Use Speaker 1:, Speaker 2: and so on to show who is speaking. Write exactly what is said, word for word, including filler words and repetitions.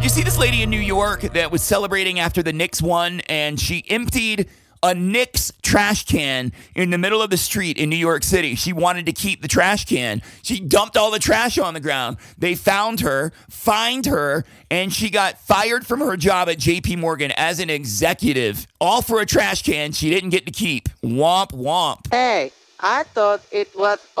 Speaker 1: Did you see this lady in New York that was celebrating after the Knicks won, and she emptied a Knicks trash can in the middle of the street in New York City? She wanted to keep the trash can. She dumped all the trash on the ground. They found her, fined her, and she got fired from her job at J P Morgan as an executive, all for a trash can she didn't get to keep. Womp womp.
Speaker 2: Hey, I thought it was